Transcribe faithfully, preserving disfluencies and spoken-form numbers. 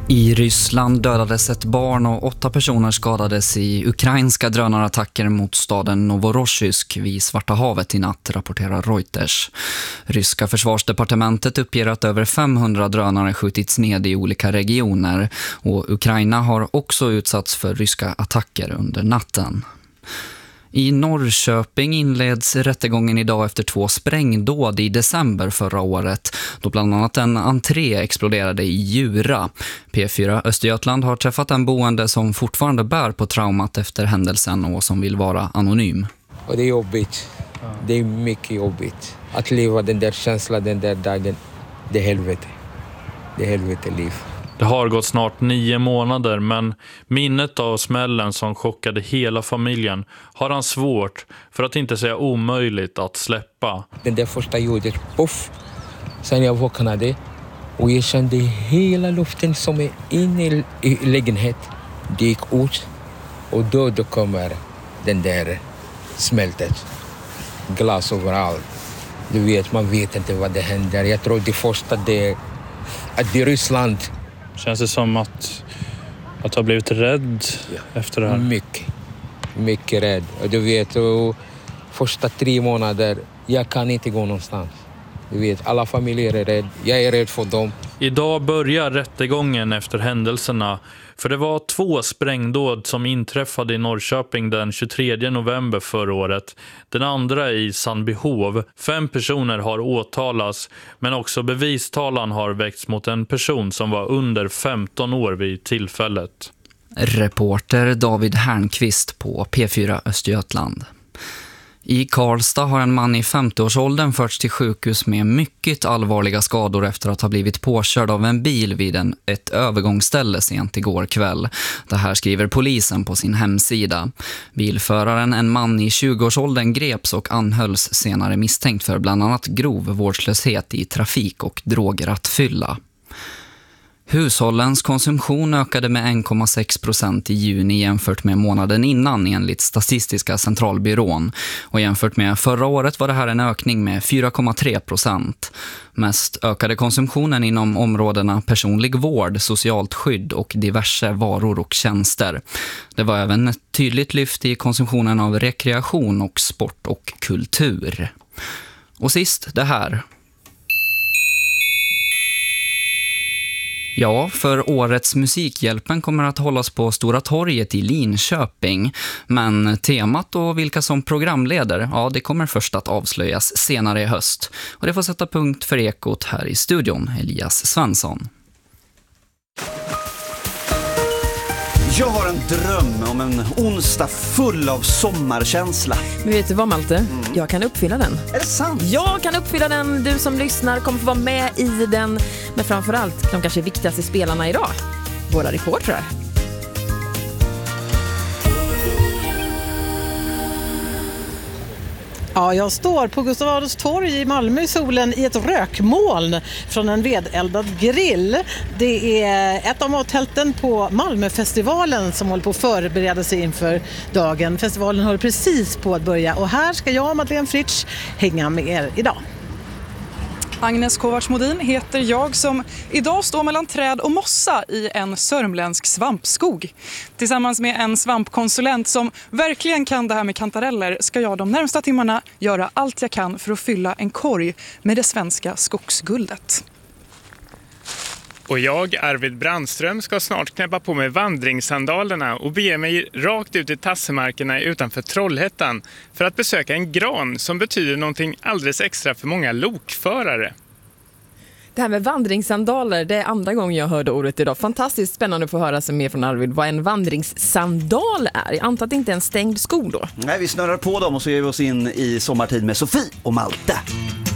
I Ryssland dödades ett barn och åtta personer skadades i ukrainska drönarattacker mot staden Novorossiysk vid Svarta havet i natt, rapporterar Reuters. Ryska försvarsdepartementet uppger att över femhundra drönare skjutits ned i olika regioner och Ukraina har också utsatts för ryska attacker under natten. I Norrköping inleds rättegången idag efter två sprängdåd i december förra året, då bland annat en entré exploderade i Djura. P fyra Östergötland har träffat en boende som fortfarande bär på traumat efter händelsen och som vill vara anonym. Och det är jobbigt. Det är mycket jobbigt. Att leva den där känslan den där dagen, det är helvete. Det är helvete liv. Det har gått snart nio månader, men minnet av smällen som chockade hela familjen har han svårt, för att inte säga omöjligt, att släppa. Den där första ljudet, puff. Sen jag vaknade och jag kände hela luften som är inne i, i lägenheten. Det gick ut och då, då kommer den där smältet. Glas överallt. Du vet, man vet inte vad det händer. Jag tror det första det att det är Ryssland. Känns det som att, att du har blivit rädd ja. efter det här? Mycket, mycket rädd. Och du vet, och första tre månader, jag kan inte gå någonstans. Du vet, alla familjer är rädd. Jag är rädd för dem. Idag börjar rättegången efter händelserna. För det var två sprängdåd som inträffade i Norrköping den tjugotredje november förra året. Den andra i Sandbyhov. Fem personer har åtalats, men också bevistalan har väckts mot en person som var under femton år vid tillfället. Reporter David Härnqvist på P fyra Östergötland. I Karlstad har en man i femtioårsåldern förts till sjukhus med mycket allvarliga skador efter att ha blivit påkörd av en bil vid en, ett övergångsställe sent igår kväll. Det här skriver polisen på sin hemsida. Bilföraren, en man i tjugoårsåldern, greps och anhölls senare misstänkt för bland annat grov vårdslöshet i trafik och drograttfylla. Hushållens konsumtion ökade med en komma sex procent i juni jämfört med månaden innan enligt Statistiska centralbyrån. Och jämfört med förra året var det här en ökning med fyra komma tre procent. Mest ökade konsumtionen inom områdena personlig vård, socialt skydd och diverse varor och tjänster. Det var även ett tydligt lyft i konsumtionen av rekreation och sport och kultur. Och sist det här. Ja, för årets Musikhjälpen kommer att hållas på Stora torget i Linköping. Men temat och vilka som programleder, ja, det kommer först att avslöjas senare i höst. Och det får sätta punkt för Ekot här i studion, Elias Svensson. Jag har en dröm om en onsdag full av sommarkänsla. Men vet du vad, Malte? Mm. Jag kan uppfylla den. Är det sant? Jag kan uppfylla den. Du som lyssnar kommer få vara med i den. Men framförallt de kanske viktigaste spelarna idag. Våra reportrar. Ja, jag står på Gustav Adolfs torg i Malmö i solen i ett rökmoln från en vedeldad grill. Det är ett av mattälten på Malmöfestivalen som håller på att förbereda sig inför dagen. Festivalen håller precis på att börja och här ska jag, Madeleine Fritsch, hänga med er idag. Agnes Kovacs-Modin heter jag som idag står mellan träd och mossa i en sörmländsk svampskog. Tillsammans med en svampkonsulent som verkligen kan det här med kantareller ska jag de närmsta timmarna göra allt jag kan för att fylla en korg med det svenska skogsguldet. Och jag, Arvid Brandström, ska snart knäppa på mig vandringssandalerna och bege mig rakt ut i tassemarkerna utanför Trollhättan för att besöka en gran som betyder någonting alldeles extra för många lokförare. Det här med vandringssandaler, det är andra gången jag hörde ordet idag. Fantastiskt spännande att få höra sig mer från Arvid vad en vandringssandal är. Jag antar att det inte är en stängd sko då. Nej, vi snurrar på dem och så ger vi oss in i sommartid med Sofie och Malte.